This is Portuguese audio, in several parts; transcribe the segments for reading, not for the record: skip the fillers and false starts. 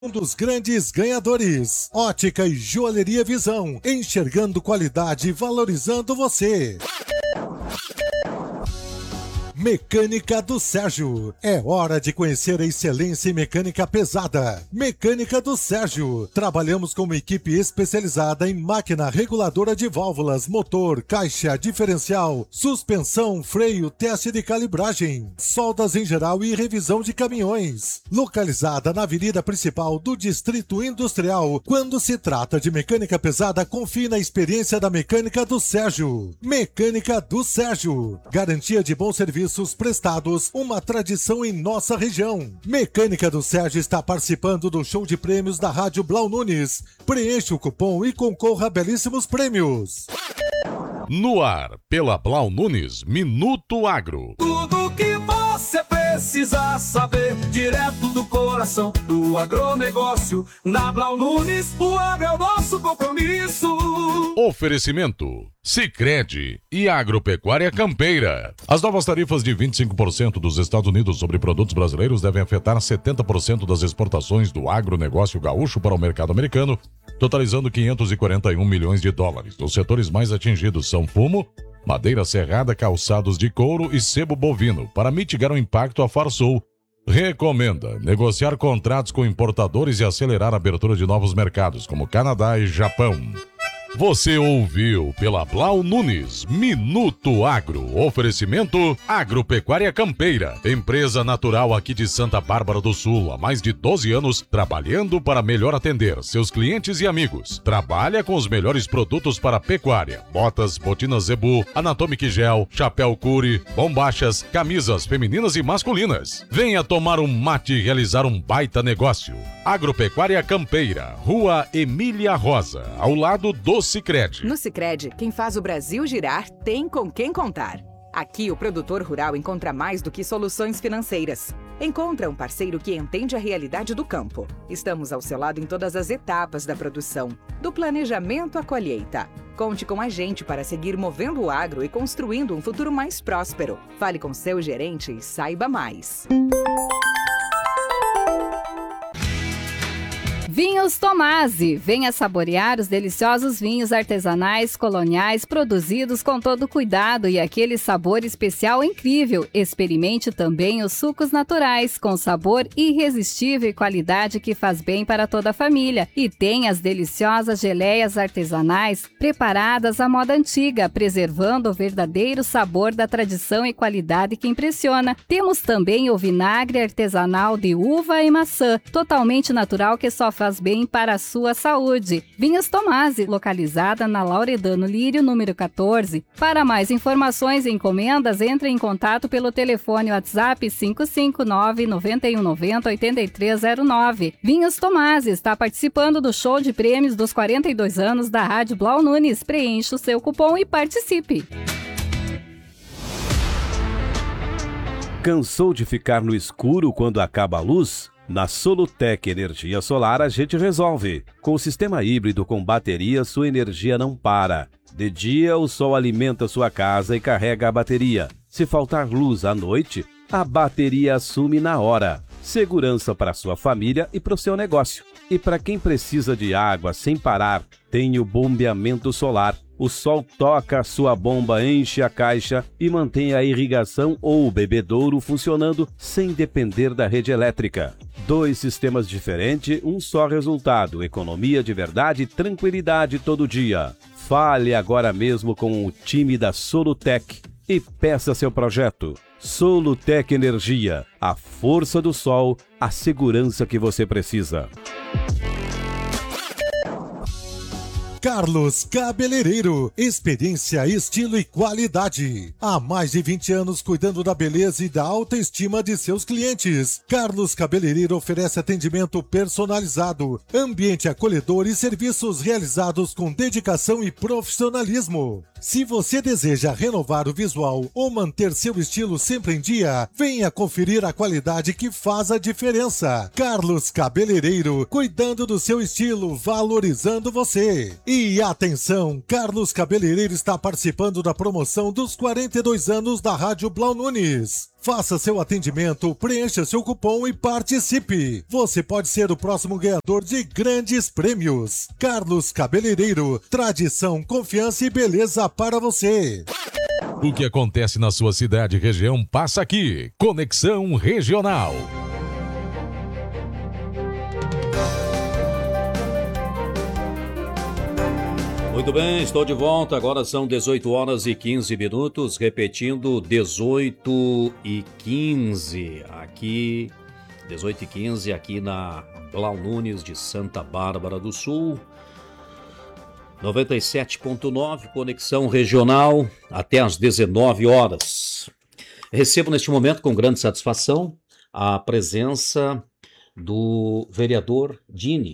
Um dos grandes ganhadores. Ótica e Joalheria Visão. Enxergando qualidade e valorizando você. Mecânica do Sérgio. É hora de conhecer a excelência em mecânica pesada. Mecânica do Sérgio. Trabalhamos com uma equipe especializada em máquina reguladora de válvulas, motor, caixa, diferencial, suspensão, freio, teste de calibragem, soldas em geral e revisão de caminhões. Localizada na avenida principal do Distrito Industrial. Quando se trata de mecânica pesada, confie na experiência da Mecânica do Sérgio. Mecânica do Sérgio. Garantia de bons serviços prestados, uma tradição em nossa região. Mecânica do Sérgio está participando do show de prêmios da Rádio Blau Nunes. Preencha o cupom e concorra a belíssimos prêmios. No ar, pela Blau Nunes, Minuto Agro. Tudo que você precisa saber, direto do coração do agronegócio. Na Blau Nunes, o agro é o nosso compromisso. Oferecimento: Sicredi e Agropecuária Campeira. As novas tarifas de 25% dos Estados Unidos sobre produtos brasileiros devem afetar 70% das exportações do agronegócio gaúcho para o mercado americano, totalizando 541 milhões de dólares. Os setores mais atingidos são fumo, madeira serrada, calçados de couro e sebo bovino. Para mitigar o impacto, a Farsul recomenda negociar contratos com importadores e acelerar a abertura de novos mercados, como Canadá e Japão. Você ouviu pela Blau Nunes, Minuto Agro. Oferecimento Agropecuária Campeira, empresa natural aqui de Santa Bárbara do Sul, há mais de 12 anos, trabalhando para melhor atender seus clientes e amigos. Trabalha com os melhores produtos para pecuária: botas, botinas Zebu, Anatomic Gel, chapéu Curi, bombachas, camisas femininas e masculinas. Venha tomar um mate e realizar um baita negócio. Agropecuária Campeira, Rua Emília Rosa, ao lado do Sicredi. No Sicredi, quem faz o Brasil girar tem com quem contar. Aqui, o produtor rural encontra mais do que soluções financeiras. Encontra um parceiro que entende a realidade do campo. Estamos ao seu lado em todas as etapas da produção, do planejamento à colheita. Conte com a gente para seguir movendo o agro e construindo um futuro mais próspero. Fale com seu gerente e saiba mais. Vinhos Tomasi. Venha saborear os deliciosos vinhos artesanais coloniais produzidos com todo cuidado e aquele sabor especial incrível. Experimente também os sucos naturais com sabor irresistível e qualidade que faz bem para toda a família. E tem as deliciosas geleias artesanais preparadas à moda antiga, preservando o verdadeiro sabor da tradição e qualidade que impressiona. Temos também o vinagre artesanal de uva e maçã, totalmente natural, que só faz bem para a sua saúde. Vinhos Tomasi, localizada na Lauredano Lírio, número 14. Para mais informações e encomendas, entre em contato pelo telefone WhatsApp 559-9190-8309. Vinhos Tomasi está participando do show de prêmios dos 42 anos da Rádio Blau Nunes. Preencha o seu cupom e participe. Cansou de ficar no escuro quando acaba a luz? Na Solutec Energia Solar a gente resolve. Com o sistema híbrido com bateria, sua energia não para. De dia, o sol alimenta sua casa e carrega a bateria. Se faltar luz à noite, a bateria assume na hora. Segurança para sua família e para o seu negócio. E para quem precisa de água sem parar, tem o bombeamento solar. O sol toca a sua bomba, enche a caixa e mantém a irrigação ou o bebedouro funcionando sem depender da rede elétrica. 2 sistemas diferentes, um só resultado: economia de verdade e tranquilidade todo dia. Fale agora mesmo com o time da Solutec e peça seu projeto. Solutec Energia, a força do sol, a segurança que você precisa. Carlos Cabeleireiro, experiência, estilo e qualidade. Há mais de 20 anos cuidando da beleza e da autoestima de seus clientes. Carlos Cabeleireiro oferece atendimento personalizado, ambiente acolhedor e serviços realizados com dedicação e profissionalismo. Se você deseja renovar o visual ou manter seu estilo sempre em dia, venha conferir a qualidade que faz a diferença. Carlos Cabeleireiro, cuidando do seu estilo, valorizando você. E atenção, Carlos Cabeleireiro está participando da promoção dos 42 anos da Rádio Blau Nunes. Faça seu atendimento, preencha seu cupom e participe. Você pode ser o próximo ganhador de grandes prêmios. Carlos Cabeleireiro, tradição, confiança e beleza para você. O que acontece na sua cidade e região passa aqui. Conexão Regional. Muito bem, estou de volta. Agora são 18 horas e 15 minutos, repetindo 18h15 aqui, 18h15 aqui na Blau Nunes de Santa Bárbara do Sul. 97.9, conexão regional, até às 19 horas. Recebo neste momento com grande satisfação a presença do vereador Dini.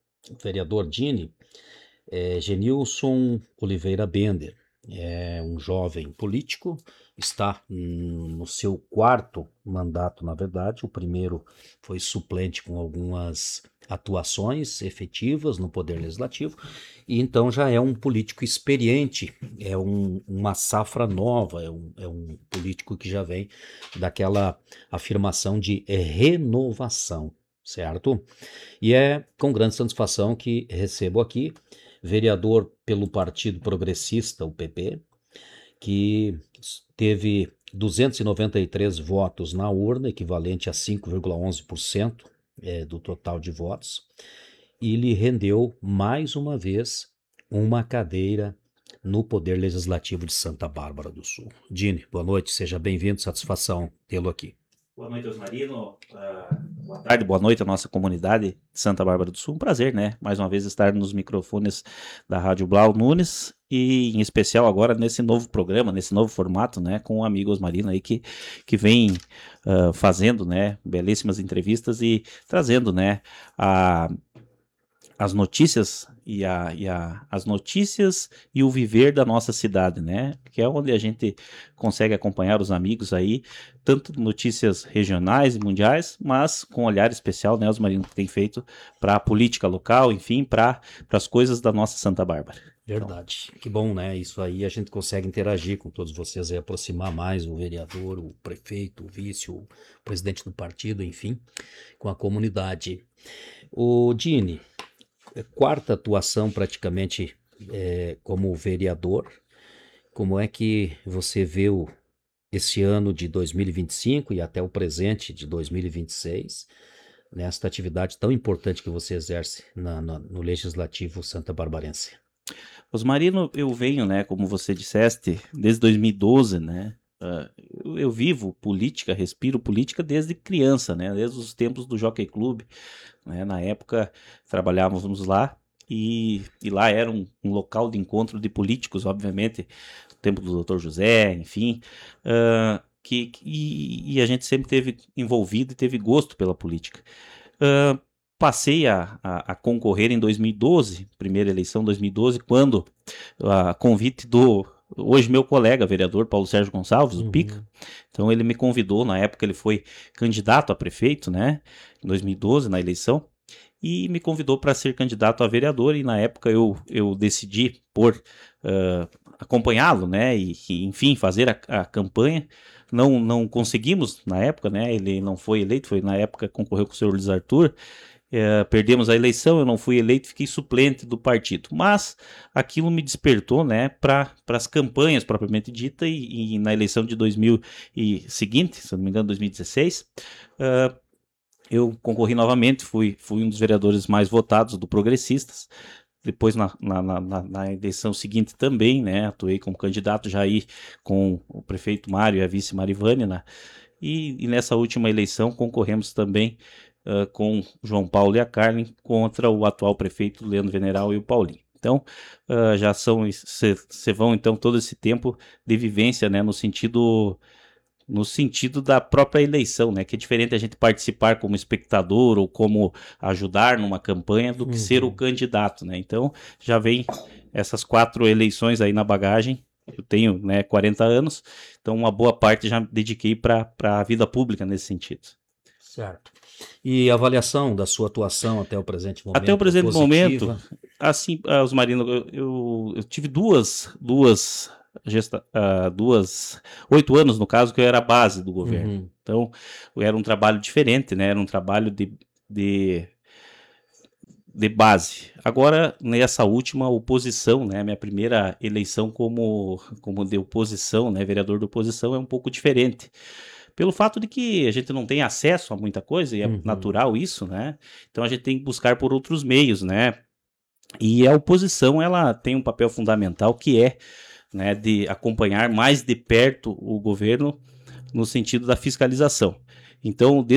Genilson Oliveira Bender. É um jovem político, está no seu 4º mandato, na verdade. O primeiro foi suplente com algumas atuações efetivas no Poder Legislativo, e então já é um político experiente, é uma safra nova, é um político que já vem daquela afirmação de renovação, certo? E é com grande satisfação que recebo aqui vereador pelo Partido Progressista, o PP, que teve 293 votos na urna, equivalente a 5,11% do total de votos, e lhe rendeu, mais uma vez, uma cadeira no Poder Legislativo de Santa Bárbara do Sul. Dini, boa noite, seja bem-vindo, satisfação tê-lo aqui. Boa noite, Osmarino. Boa tarde, boa noite à nossa comunidade de Santa Bárbara do Sul. Um prazer, né? Mais uma vez estar nos microfones da Rádio Blau Nunes e, em especial, agora nesse novo programa, nesse novo formato, né? Com o amigo Osmarino aí que vem fazendo, né? Belíssimas entrevistas e trazendo, né? As notícias as notícias e o viver da nossa cidade, né? Que é onde a gente consegue acompanhar os amigos aí, tanto notícias regionais e mundiais, mas com olhar especial, né? Os marinos que tem feito para a política local, enfim, para as coisas da nossa Santa Bárbara. Verdade. Que bom, né? Isso aí a gente consegue interagir com todos vocês e aproximar mais o vereador, o prefeito, o vice, o presidente do partido, enfim, com a comunidade. O Dini, 4ª atuação praticamente como vereador. Como é que você vê esse ano de 2025 e até o presente de 2026, nesta atividade tão importante que você exerce no Legislativo santabarbarense? Osmarino, eu venho, né, como você disseste, desde 2012, né? Eu vivo política, respiro política desde criança, né? Desde os tempos do Jockey Club, né? Na época trabalhávamos lá e lá era um local de encontro de políticos, obviamente, no tempo do Dr. José, enfim, e a gente sempre teve envolvido e teve gosto pela política. Passei a concorrer em 2012, primeira eleição 2012, quando a convite do hoje meu colega, vereador Paulo Sérgio Gonçalves, o Pica. Então ele me convidou, na época ele foi candidato a prefeito, né, em 2012, na eleição, e me convidou para ser candidato a vereador, e na época eu decidi por acompanhá-lo, né, e enfim, fazer a campanha. Não conseguimos na época, né, ele não foi eleito, foi na época concorreu com o senhor Luiz Arthur. Perdemos a eleição, eu não fui eleito, fiquei suplente do partido, mas aquilo me despertou, né, para as campanhas propriamente dita, e na eleição de 2000 e seguinte, se não me engano 2016, eu concorri novamente, fui um dos vereadores mais votados do Progressistas. Depois na eleição seguinte também, né, atuei como candidato já aí com o prefeito Mário e a vice Marivânia, e nessa última eleição concorremos também com João Paulo e a Carmen contra o atual prefeito Leandro Veneral e o Paulinho. Então, se vão então todo esse tempo de vivência, né, no sentido da própria eleição, né, que é diferente a gente participar como espectador ou como ajudar numa campanha do que ser o candidato, né. Então, já vem essas 4 eleições aí na bagagem. Eu tenho, né, 40 anos, então uma boa parte já dediquei para a vida pública nesse sentido. Certo. E a avaliação da sua atuação até o presente momento? Até o presente momento, assim, Osmarino, eu tive duas 8 anos, no caso, que eu era a base do governo. Uhum. Então, era um trabalho diferente, né? Era um trabalho de base. Agora, nessa última oposição, né? Minha primeira eleição como de oposição, né? Vereador de oposição, é um pouco diferente. Pelo fato de que a gente não tem acesso a muita coisa, e é natural isso, né? Então, a gente tem que buscar por outros meios, né? E a oposição, ela tem um papel fundamental, que é, né, de acompanhar mais de perto o governo no sentido da fiscalização. Então,